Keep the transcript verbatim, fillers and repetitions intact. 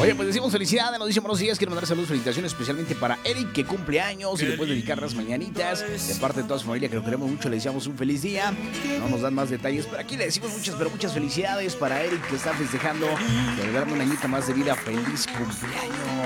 Oye, pues decimos felicidades, nos dice buenos días, quiero mandar saludos, felicitaciones especialmente para Eric, que cumple años y le puede dedicar las mañanitas. De parte de toda su familia, que lo queremos mucho, le deseamos un feliz día. No nos dan más detalles, pero aquí le decimos muchas, pero muchas felicidades para Eric, que está festejando, de darle una añita más de vida. Feliz cumpleaños.